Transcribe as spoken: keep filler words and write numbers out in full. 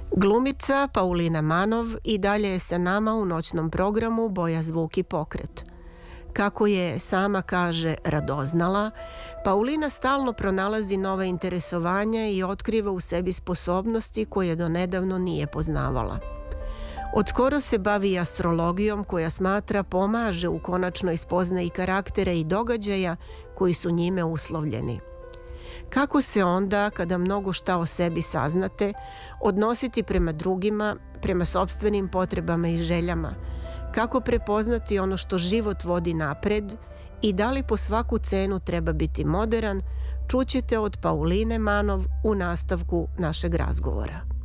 Glumica Paulina Manov i dalje je sa nama u noćnom programu Boja, zvuk i pokret. Kako je sama kaže radoznala, Paulina stalno pronalazi nove interesovanja i otkriva u sebi sposobnosti koje do nedavno nije poznavala. Odskoro se bavi astrologijom koja smatra pomaže u konačnoj spoznaji karaktera i događaja koji su njime uslovljeni. Kako se onda, kada mnogo šta o sebi saznate, odnositi prema drugima, prema sopstvenim potrebama i željama? Kako prepoznati ono što život vodi napred i da li po svaku cenu treba biti moderan, čućete od Pauline Manov u nastavku našeg razgovora.